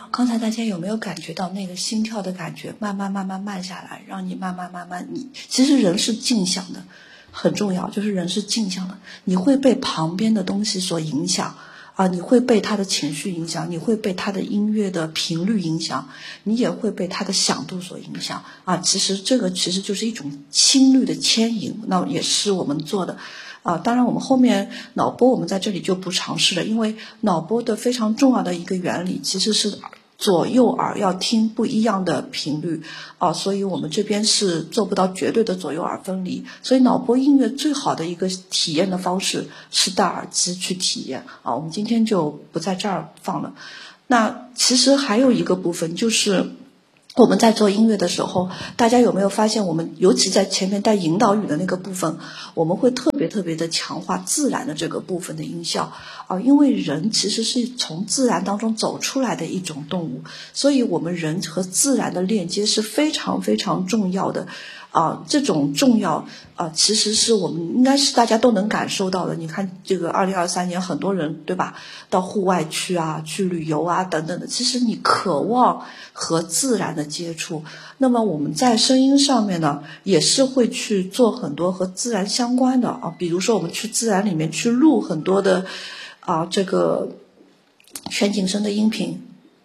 刚才大家有没有感觉到那个心跳的感觉，慢慢慢下来，让你慢慢，你其实人是镜像的，很重要，就是人是镜像的，你会被旁边的东西所影响啊，你会被他的情绪影响，你会被他的音乐的频率影响，你也会被他的响度所影响啊。其实这个就是一种心率的牵引，那也是我们做的。当然我们后面脑波我们在这里就不尝试了，因为脑波的非常重要的一个原理其实是左右耳要听不一样的频率所以我们这边是做不到绝对的左右耳分离，所以脑波音乐最好的一个体验的方式是戴耳机去体验我们今天就不在这儿放了。那其实还有一个部分就是我们在做音乐的时候，大家有没有发现我们尤其在前面带引导语的那个部分，我们会特别的强化自然的这个部分的音效因为人其实是从自然当中走出来的一种动物，所以我们人和自然的链接是非常重要的这种重要其实是我们应该是大家都能感受到的。你看这个2023年很多人对吧，到户外去去旅游等等的，其实你渴望和自然的接触。那么我们在声音上面呢，也是会去做很多和自然相关的比如说我们去自然里面去录很多的这个全景声的音频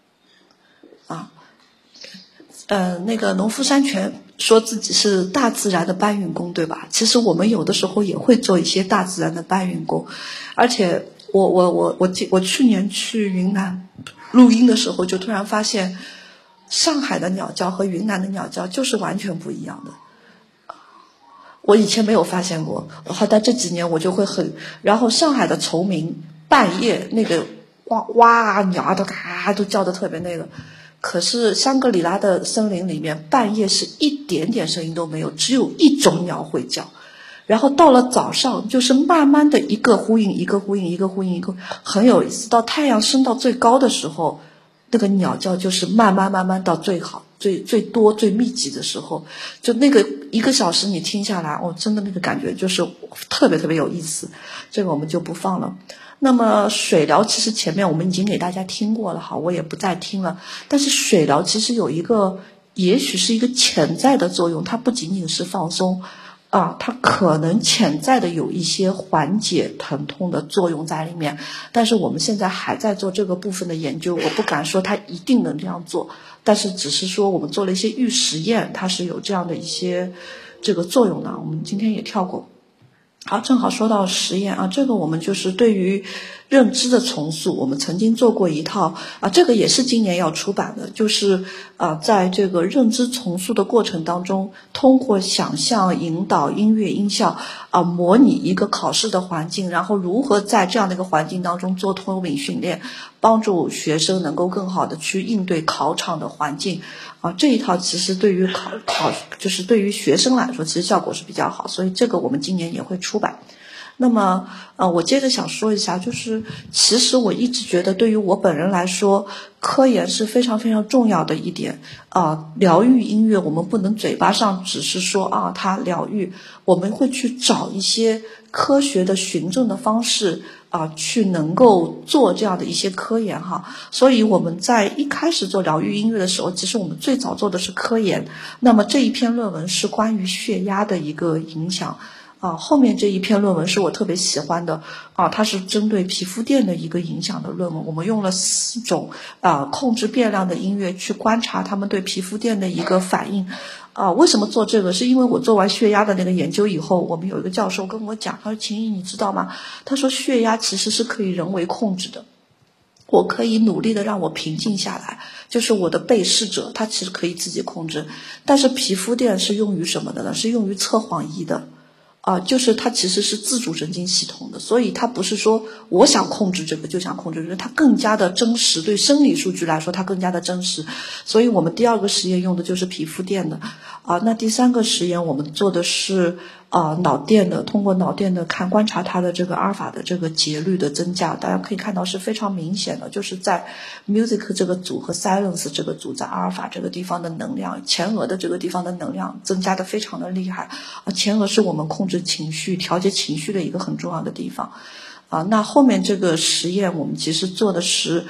那个农夫山泉说自己是大自然的搬运工，对吧？其实我们有的时候也会做一些大自然的搬运工，而且我去年去云南录音的时候，就突然发现上海的鸟叫和云南的鸟叫就是完全不一样的。我以前没有发现过，但这几年我就会然后上海的虫鸣半夜那个哇鸟都叫得特别那个。可是香格里拉的森林里面半夜是一点点声音都没有，只有一种鸟会叫，然后到了早上就是慢慢的一个呼应一个呼应一个呼应一个，很有意思。到太阳升到最高的时候，那个鸟叫就是慢慢到最好最多最密集的时候，就那个1个小时你听下来真的那个感觉就是特别有意思，这个我们就不放了。那么水疗其实前面我们已经给大家听过了我也不再听了。但是水疗其实有一个也许是一个潜在的作用，它不仅仅是放松它可能潜在的有一些缓解疼痛的作用在里面，但是我们现在还在做这个部分的研究，我不敢说它一定能这样做，但是只是说我们做了一些预实验，它是有这样的一些这个作用的。我们今天也跳过。好，正好说到实验这个我们就是对于认知的重塑，我们曾经做过一套这个也是今年要出版的，就是在这个认知重塑的过程当中，通过想象、引导、音乐、音效模拟一个考试的环境，然后如何在这样的一个环境当中做脱敏训练，帮助学生能够更好的去应对考场的环境这一套其实对于就是对于学生来说其实效果是比较好，所以这个我们今年也会出版。那么我接着想说一下，就是其实我一直觉得对于我本人来说，科研是非常重要的一点疗愈音乐我们不能嘴巴上只是说它疗愈，我们会去找一些科学的循证的方式去能够做这样的一些科研所以我们在一开始做疗愈音乐的时候，其实我们最早做的是科研。那么这一篇论文是关于血压的一个影响后面这一篇论文是我特别喜欢的它是针对皮肤电的一个影响的论文。我们用了4种控制变量的音乐去观察它们对皮肤电的一个反应为什么做这个？是因为我做完血压的那个研究以后，我们有一个教授跟我讲，他说秦毅你知道吗？他说血压其实是可以人为控制的，我可以努力的让我平静下来，就是我的被试者他其实可以自己控制，但是皮肤电是用于什么的呢？是用于测谎仪的就是它其实是自主神经系统的，所以它不是说我想控制这个就想控制这个，它更加的真实，对生理数据来说它更加的真实。所以我们第2个实验用的就是皮肤电的那第3个实验我们做的是脑电的，通过脑电的观察它的这个阿尔法的这个节律的增加，大家可以看到是非常明显的，就是在 music 这个组和 silence 这个组，在阿尔法这个地方的能量，前额的这个地方的能量增加的非常的厉害前额是我们控制情绪、调节情绪的一个很重要的地方那后面这个实验我们其实做的是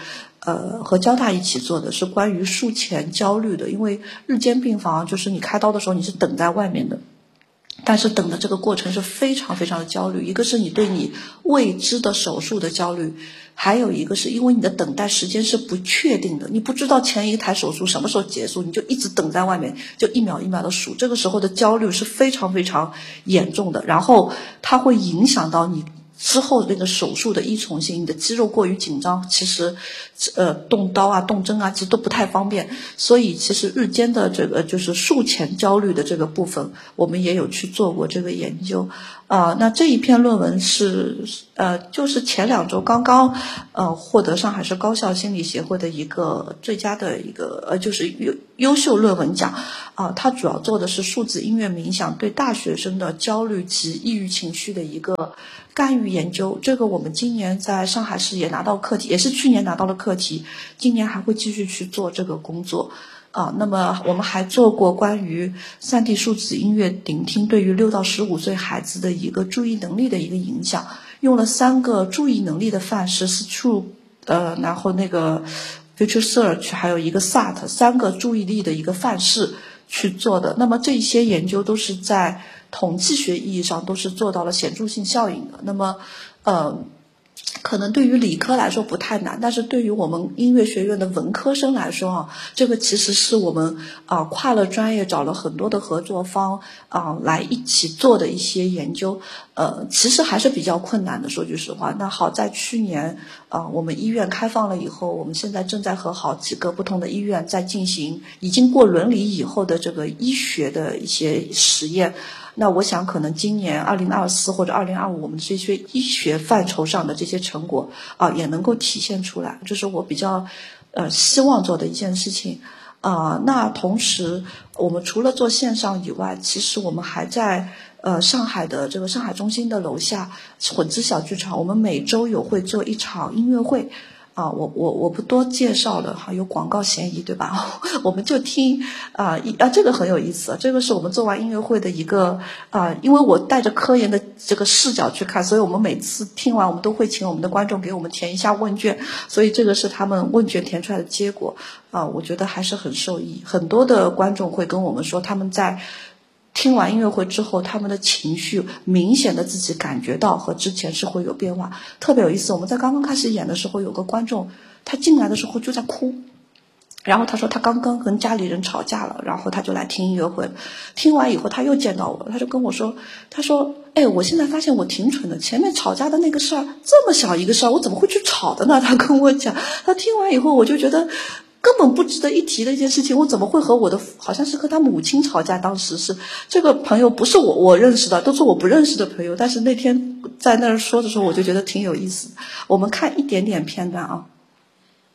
和交大一起做的，是关于术前焦虑的。因为日间病房就是你开刀的时候你是等在外面的，但是等的这个过程是非常非常的焦虑，一个是你对你未知的手术的焦虑，还有一个是因为你的等待时间是不确定的，你不知道前一台手术什么时候结束，你就一直等在外面，就一秒一秒的数，这个时候的焦虑是非常非常严重的，然后它会影响到你之后那个手术的依从性，你的肌肉过于紧张，其实动刀啊动针啊其实都不太方便，所以其实日间的这个就是术前焦虑的这个部分我们也有去做过这个研究。那这一篇论文是就是前2周刚刚获得上海市高校心理协会的一个最佳的一个就是优秀论文奖它主要做的是数字音乐冥想对大学生的焦虑及抑郁情绪的一个干预研究。这个我们今年在上海市也拿到课题，也是去年拿到了课题，今年还会继续去做这个工作。那么我们还做过关于3D 数字音乐聆听对于6到15岁孩子的一个注意能力的一个影响，用了3个注意能力的范式 Stroop 然后那个 Future Search 还有一个 SAT 3个注意力的一个范式去做的。那么这些研究都是在统计学意义上都是做到了显著性效应的。那么可能对于理科来说不太难，但是对于我们音乐学院的文科生来说这个其实是我们跨了专业找了很多的合作方来一起做的一些研究，其实还是比较困难的，说句实话。那好在去年我们医院开放了以后，我们现在正在和好几个不同的医院在进行已经过伦理以后的这个医学的一些实验。那我想可能今年2024或者2025我们这些医学范畴上的这些成果也能够体现出来，这是我比较希望做的一件事情。那同时我们除了做线上以外，其实我们还在上海的这个上海中心的楼下混子小剧场，我们每周有会做一场音乐会。我不多介绍了有广告嫌疑对吧？我们就听这个很有意思，这个是我们做完音乐会的一个因为我带着科研的这个视角去看，所以我们每次听完我们都会请我们的观众给我们填一下问卷，所以这个是他们问卷填出来的结果我觉得还是很受益。很多的观众会跟我们说，他们在听完音乐会之后，他们的情绪明显的自己感觉到和之前是会有变化，特别有意思。我们在刚刚开始演的时候，有个观众他进来的时候就在哭，然后他说他刚刚跟家里人吵架了，然后他就来听音乐会，听完以后他又见到我，他就跟我说，他说我现在发现我挺蠢的，前面吵架的那个事儿这么小一个事儿，我怎么会去吵的呢？他跟我讲，他听完以后我就觉得根本不值得一提的一件事情，我怎么会和好像是和他母亲吵架，当时是这个朋友不是我认识的，都是我不认识的朋友，但是那天在那儿说的时候我就觉得挺有意思。我们看一点点片段